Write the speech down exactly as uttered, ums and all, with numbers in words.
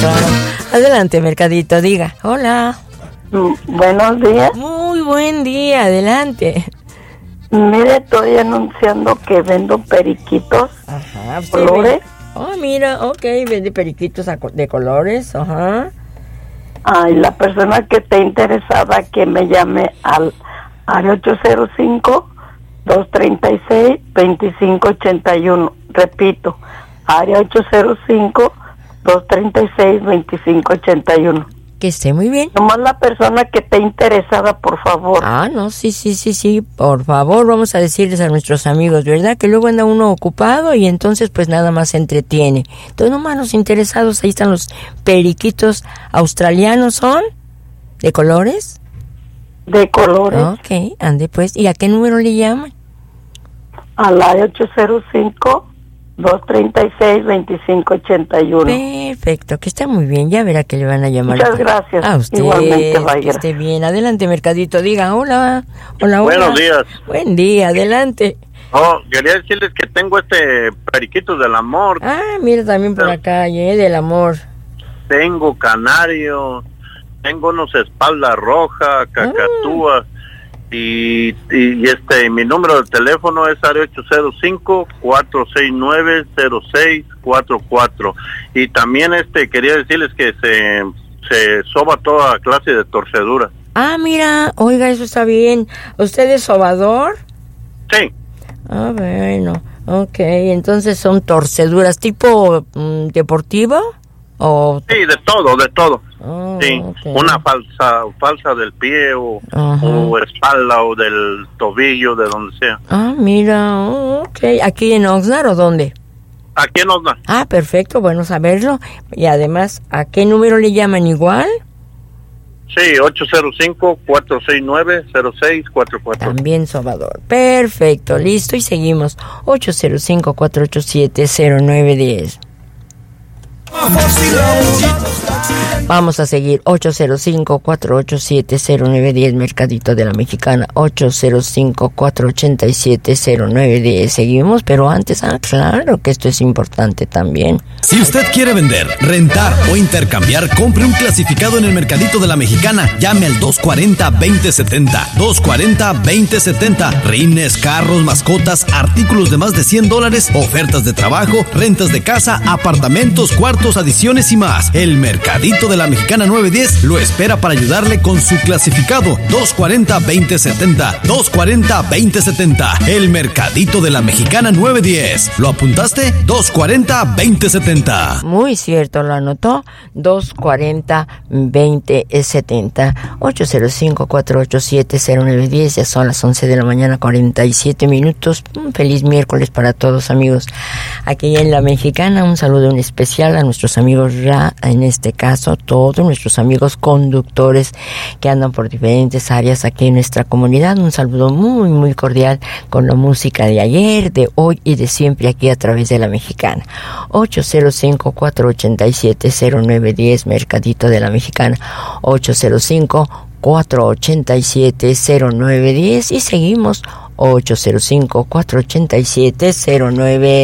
claro. Adelante, Mercadito, diga. Hola. Buenos días. Muy buen día, adelante. Mire, estoy anunciando que vendo periquitos. Ajá. ¿Colores? Oh, mira, ok, vende periquitos de colores, ajá. Ay, la persona que esté interesada que me llame al área ocho cero cinco, dos tres seis, dos cinco ocho uno. Repito, área ocho cero cinco, dos tres seis, dos cinco ocho uno. Que esté muy bien. Nomás la persona que esté interesada, por favor. Ah, no, sí, sí, sí, sí, por favor, vamos a decirles a nuestros amigos, ¿verdad? Que luego anda uno ocupado y entonces pues nada más se entretiene. Entonces nomás los interesados, ahí están los periquitos australianos, ¿son? ¿De colores? De colores. Ok, ande pues. ¿Y a qué número le llaman? Al área ocho cero cinco, dos tres seis, dos cinco ocho uno. Perfecto, que está muy bien, ya verá que le van a llamar. Muchas gracias. A usted, igualmente, vaya. Que esté bien. Adelante, Mercadito, diga hola. Hola, hola. Buenos días. Buen día, adelante. Oh, quería decirles que tengo este periquito del amor. Ah, mira también por acá, ¿eh? Del amor. Tengo canario, tengo unos espalda roja, cacatúas. Ah. Y, y, y este mi número de teléfono es área ocho cero cinco, cuatro seis nueve, cero seis cuatro cuatro. Y también este quería decirles que se se soba toda clase de torceduras. Ah, mira, oiga, eso está bien. ¿Usted es sobador? Sí. Ah, bueno, ok, entonces son torceduras tipo mm, deportivo o sí, de todo, de todo. Oh, sí, okay. Una falsa falsa del pie o, o espalda o del tobillo, de donde sea. Ah, mira, oh, ok. ¿Aquí en Oxnard o dónde? Aquí en Oxnard. Ah, perfecto, bueno saberlo. Y además, ¿a qué número le llaman igual? Sí, ocho cero cinco, cuatro seis nueve, cero seis cuatro cuatro. También sobador. Perfecto, listo y seguimos. ocho cero cinco, cuatro ocho siete, cero nueve uno cero. Vamos a seguir. Ocho cero cinco, cuatro ocho siete, cero nueve uno cero, Mercadito de la Mexicana. Ocho cero cinco, cuatro ocho siete, cero nueve uno cero. Seguimos, pero antes, ah, claro que esto es importante también. Si usted quiere vender, rentar o intercambiar, compre un clasificado en el Mercadito de la Mexicana. Llame al dos cuatro cero, dos cero siete cero. dos cuatro cero, dos cero siete cero. Rines, carros, mascotas, artículos de más de cien dólares, ofertas de trabajo, rentas de casa, apartamentos, cuartos, adiciones y más. El Mercadito de la Mexicana nueve diez lo espera para ayudarle con su clasificado. dos cuatro cero, dos cero siete cero. dos cuatro cero, dos cero siete cero. El Mercadito de la Mexicana nueve diez. ¿Lo apuntaste? dos cuatro cero, dos cero siete cero. Muy cierto, lo anotó. dos cuatro cero, dos cero siete cero. ocho cero cinco, cuatro ocho siete, cero nueve uno cero. Ya son las once de la mañana, cuarenta y siete minutos. Un feliz miércoles para todos, amigos. Aquí en la Mexicana, un saludo en especial a nuestros amigos R A, en este caso, todos nuestros amigos conductores que andan por diferentes áreas aquí en nuestra comunidad. Un saludo muy, muy cordial con la música de ayer, de hoy y de siempre aquí a través de la Mexicana. ocho cero cinco, cuatro ocho siete, cero nueve uno cero, Mercadito de la Mexicana. ocho cero cinco, cuatro ocho siete, cero nueve uno cero y seguimos. ocho cero cinco, cuatro ocho siete, cero nueve